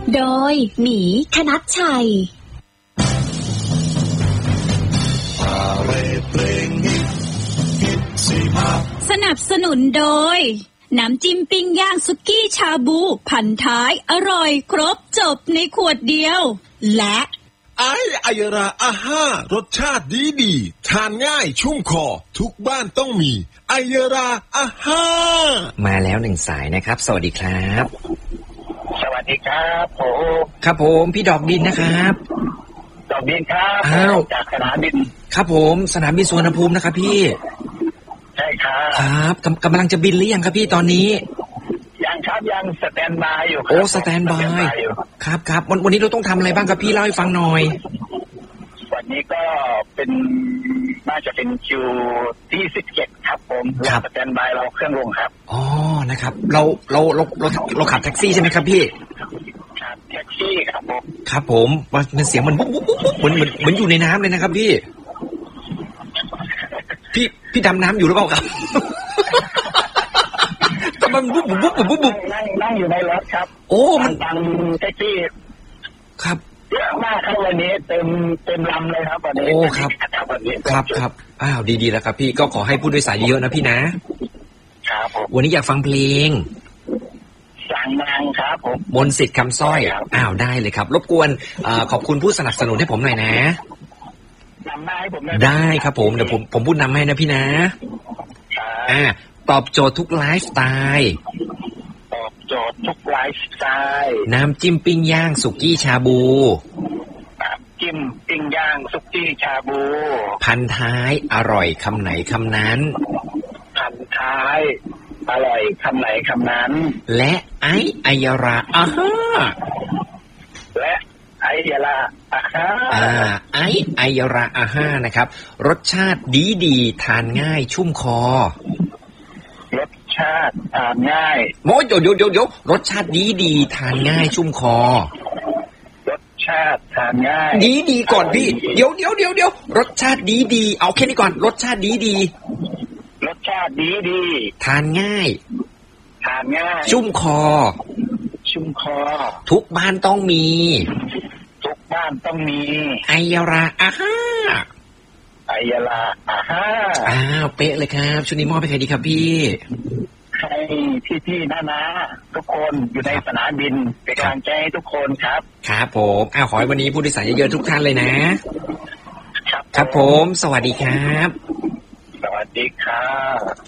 โดยหมีคณัชชัยสนับสนุนโดยน้ำจิ้มปิ้งย่างสุกี้ชาบูพันท้ายอร่อยครบจบในขวดเดียวและไอยราอาห้ารสชาติดีทานง่ายชุ่มคอทุกบ้านต้องมีไอยราอาห้ามาแล้วหนึ่งสายนะครับสวัสดีครับสวัสดีครับผมครับผมพี่ดอกดินนะครับดอกดินครับจากสนามบินครับผมสนามบินสุวรรณภูมินะครับพี่ใช่ครับครับกำลังจะบินหรือยังครับพี่ตอนนี้ยังครับยังสแตนบายอยู่โอ้สแตนบายครับวันนี้เราต้องทำอะไรบ้างครับพี่เล่าให้ฟังหน่อยวันนี้ก็เป็นน่าจะเป็นคิวที่17ครับผมสแตนบายเราเครื่องลงครับอ๋อนะครับเราขับแท็กซี่ใช่ไหมครับพี่ขับแท็กซี่ครับผมครับผมมันเสียงมันบุ๊บเหมือนอยู่ในน้ำเลยนะครับพี่ดำน้ำอยู่หรือเปล่าครับแต่มันบุ๊บนั่งอยู่ในรถครับโอ้มันฟังแท็กซี่ครับเยอะมากครับวันนี้เต็มลำเลยครับวันนี้โอ้ครับอ้าวดีๆแล้วครับพี่ก็ขอให้ผู้โดยสารเยอะนะพี่นะครับวันนี้อยากฟังเพลงสั่งนางครับผมมนต์สิทธิ์คำสร้อยอ้าวได้เลยครับรบกวนขอบคุณผู้สนับสนุนให้ผมหน่อยนะนำมาให้ผมได้ครับผมเดี๋ยวผมพูดนำให้นะพี่นะตอบโจทย์ทุกไลฟ์สไตล์ตอบโจทย์ทุกไลฟ์สไตล์น้ำจิ้มปิ้งย่างสุกี้ชาบูน้ำจิ้มปิ้งย่างสุกี้ชาบูพันท้ายอร่อยคำไหนคำนั้นพันท้ายอร่อยคำไหนคำนั้นและไอยราอาห้าและไอยราอาห้าไอยราอาห้านะครับรสชาติดีทานง่ายชุ่มคอรสชาติทานง่ายเดี๋ยวรสชาติดีทานง่ายชุ่มคอรสชาติทานง่ายดีก่อนพี่เดี๋ยวรสชาติดีเอาแค่นี้ก่อนรสชาติดีรสชาติดีทานง่ายชุ่มคอทุกบ้านต้องมีไอยราอาห้าไอยราอาห้าเป๊ะเลยครับชุดนี้มอบให้ใครดีครับพี่ให้พี่นะทุกคนอยู่ในสนามบินเป็นกำลังใจให้ทุกคนครับผมขอให้วันนี้ผู้โดยสารเยอะๆทุกท่านเลยนะครับผมสวัสดีครับสวัสดีครับ